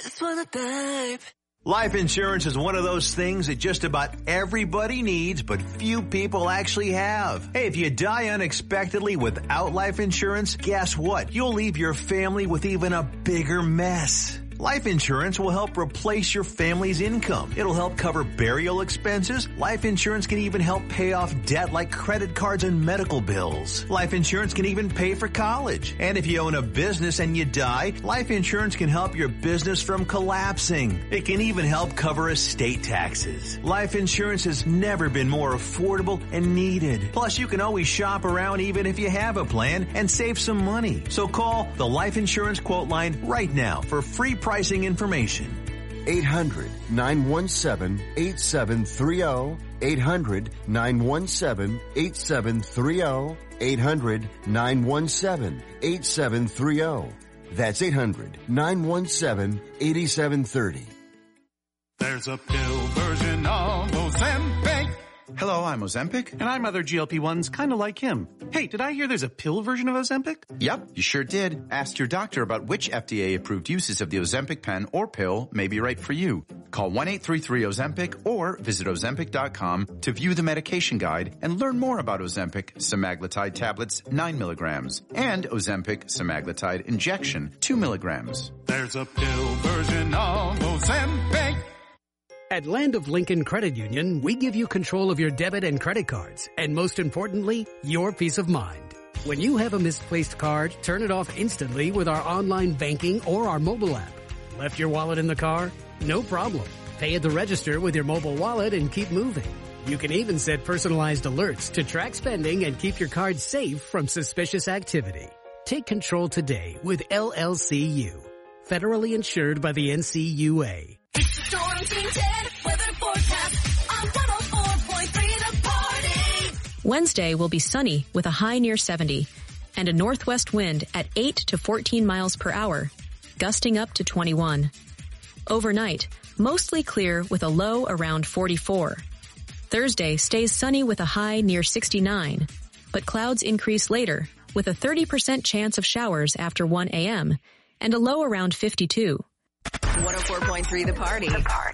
Just wanna babe. Life insurance is one of those things that just about everybody needs, but few people actually have. Hey, if you die unexpectedly without life insurance, guess what? You'll leave your family with even a bigger mess. Life insurance will help replace your family's income. It'll help cover burial expenses. Life insurance can even help pay off debt like credit cards and medical bills. Life insurance can even pay for college. And if you own a business and you die, life insurance can help your business from collapsing. It can even help cover estate taxes. Life insurance has never been more affordable and needed. Plus, you can always shop around even if you have a plan and save some money. So call the Life Insurance Quote Line right now for free pricing information. 800-917-8730. 800-917-8730. 800-917-8730. That's 800-917-8730. There's a pill version of Ozempic. Hello, I'm Ozempic. And I'm other GLP-1s kind of like him. Hey, did I hear there's a pill version of Ozempic? Yep, you sure did. Ask your doctor about which FDA-approved uses of the Ozempic pen or pill may be right for you. Call 1-833-OZEMPIC or visit Ozempic.com to view the medication guide and learn more about Ozempic semaglutide tablets 9 milligrams and Ozempic semaglutide injection 2 milligrams. There's a pill version of Ozempic. At Land of Lincoln Credit Union, we give you control of your debit and credit cards, and most importantly, your peace of mind. When you have a misplaced card, turn it off instantly with our online banking or our mobile app. Left your wallet in the car? No problem. Pay at the register with your mobile wallet and keep moving. You can even set personalized alerts to track spending and keep your card safe from suspicious activity. Take control today with LLCU. Federally insured by the NCUA. It's the Storm Team 10 weather forecast on 104.3 The Party. Wednesday will be sunny with a high near 70 and a northwest wind at 8 to 14 miles per hour, gusting up to 21. Overnight, mostly clear with a low around 44. Thursday stays sunny with a high near 69, but clouds increase later with a 30% chance of showers after 1 a.m. and a low around 52. 104.3 The Party.